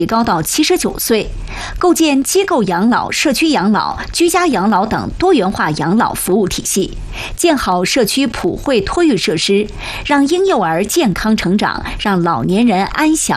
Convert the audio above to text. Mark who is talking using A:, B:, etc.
A: 提高到79岁，构建机构养老、社区养老、居家养老等多元化养老服务体系，建好社区普惠托育设施，让婴幼儿健康成长，让老年人安享